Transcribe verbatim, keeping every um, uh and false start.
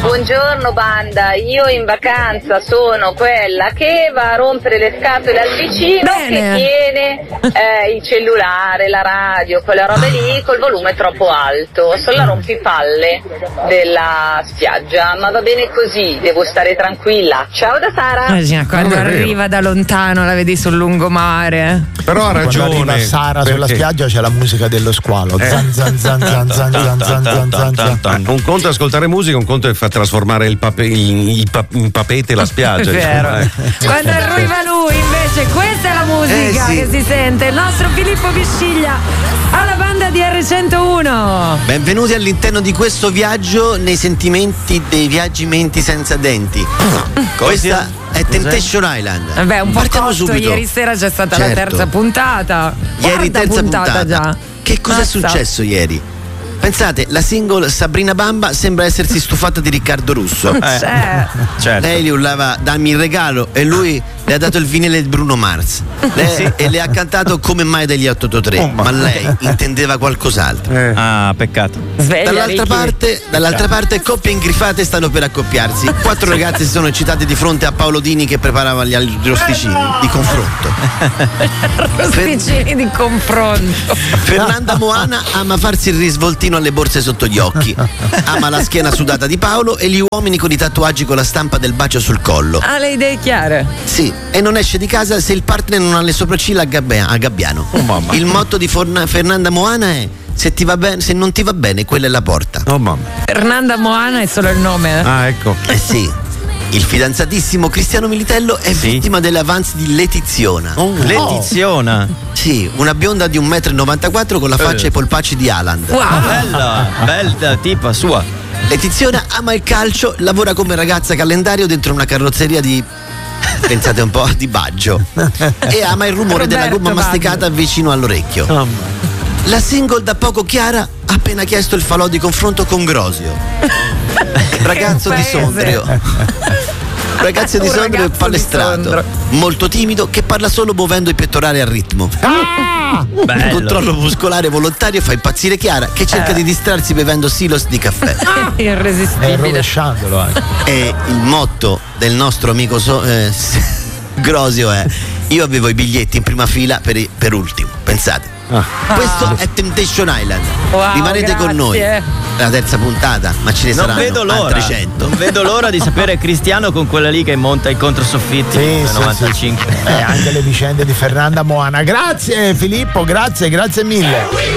buongiorno banda, io in vacanza sono quella che va a rompere le scatole al vicino. Bene. Che tiene eh, il cellulare, la radio, quelle robe lì col volume troppo alto, sono la rompipalle della spiaggia, ma va bene così, devo stare tranquilla. Ciao da Sara. Immagina quando arriva da lontano, la vedi sul lungomare. Però ha ragione. Quando arriva Sara perché... sulla spiaggia c'è la musica dello squalo. Eh. Zan, zan, zan, zan, zan, zan, zan, zan, zan, zan, zan. Un conto è ascoltare musica, un conto è far trasformare il, pape, il, il, pa, il papete la spiaggia. Vero. Diciamo, eh. Quando arriva lui invece questa è la musica Eh, sì. che si sente, il nostro Filippo Bisciglia alla banda di erre centouno. Benvenuti all'interno di questo viaggio nei sentimenti dei viaggimenti senza denti. Questa è Temptation Island. Vabbè, un po' Partiamo cotto, subito. ieri sera c'è stata Certo. la terza puntata. Ieri Quarta terza puntata, puntata. già. Che cosa Mazza. è successo ieri? Pensate, la single Sabrina Bamba sembra essersi stufata di Riccardo Russo. Cioè, Certo. Lei gli urlava dammi il regalo e lui le ha dato il vinile di Bruno Mars. Lei, e le ha cantato Come mai degli otto otto tre, Oh, ma. ma- lei intendeva qualcos'altro. Eh. Ah, peccato. sveglia, Dall'altra Ricky. parte, dall'altra parte coppie ingrifate stanno per accoppiarsi. Quattro ragazzi si sono eccitate di fronte a Paolo Dini che preparava gli rosticini di confronto. Rosticini di confronto. Fernanda Moana ama farsi il risvoltino alle borse sotto gli occhi. Ama la schiena sudata di Paolo e gli uomini con i tatuaggi con la stampa del bacio sul collo. Ha le idee chiare. Sì, e non esce di casa se il partner non ha le sopracciglia a, gabbia- a gabbiano. Oh, mamma. Il motto di Forna- Fernanda Moana è se, ti va bene, se non ti va bene, quella è la porta. Oh mamma. Fernanda Moana è solo il nome. Ah, ecco. Eh sì. Il fidanzatissimo Cristiano Militello è Sì. vittima delle avanzi di Letiziona. Letiziona. Sì, una bionda di un metro e novantaquattro con la faccia e i polpacci di Haaland. Wow. Bella, bella tipa sua. Letiziona ama il calcio, lavora come ragazza calendario dentro una carrozzeria di pensate un po' di Baggio e ama il rumore della Roberto gomma masticata Baggio. vicino all'orecchio. La single da poco chiara ha appena chiesto il falò di confronto con Grosio, ragazzo di paese. Sondrio. Ragazzo di Un Sondrio e ragazzo di palestrato, Sondrio. molto timido, che parla solo muovendo i pettorali al ritmo. Il Bello. controllo muscolare volontario fa impazzire Chiara, che cerca di distrarsi bevendo silos di caffè. E Irresistibile. rovesciandolo anche. E il motto del nostro amico so- eh, Grosio è: io avevo i biglietti in prima fila per, i- per ultimo, pensate. Questo è Temptation Island. Wow, Rimanete con noi. grazie. È la terza puntata, ma ce ne Non saranno vedo l'ora. altre cento. Non vedo l'ora di sapere Cristiano con quella lì che monta i controsoffitti Sì, del sì, novantacinque. sì. Eh, anche le vicende di Fernanda Moana. Grazie Filippo, grazie, grazie mille.